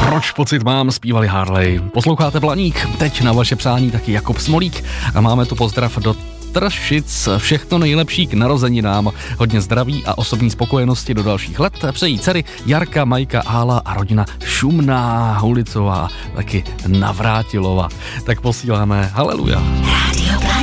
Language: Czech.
Proč pocit mám, zpívali Harley. Posloucháte Blaník, teď na vaše přání taky Jakub Smolík a máme tu pozdrav do Tršic. Všechno nejlepší k narozeninám. Hodně zdraví a osobní spokojenosti do dalších let. Přejí dcery Jarka, Majka, Ála a rodina Šumná, Hulicová, taky Navrátilova. Tak posíláme haleluja.